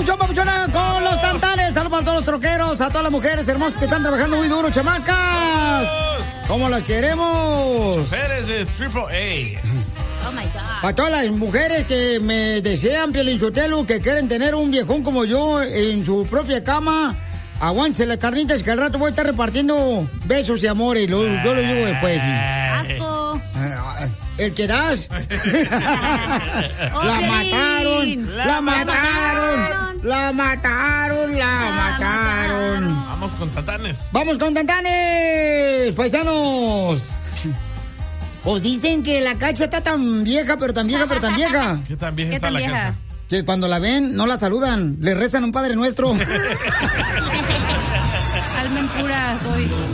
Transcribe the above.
papuchón, papuchona, con los tantanes. Saludos para todos los troqueros, a todas las mujeres hermosas que están trabajando muy duro, chamacas. ¿Cómo las queremos? Choferes de AAA. Oh my God. Para todas las mujeres que me desean, Piolín Sotelo, que quieren tener un viejón como yo en su propia cama, aguántese las carnitas que al rato voy a estar repartiendo besos y amores. Yo lo digo después. Asco. ¿El que das? Oh, La Piolín. mataron, la mataron, la mataron, la mataron. Vamos con tantanes. ¡Vamos con tantanes, paisanos! Pues dicen que la Cacha está tan vieja, pero tan vieja, pero tan vieja. ¿Qué tan vieja ¿Qué está tan la vieja? casa? Que cuando la ven, no la saludan. Le rezan un Padre Nuestro. Alma en pura soy.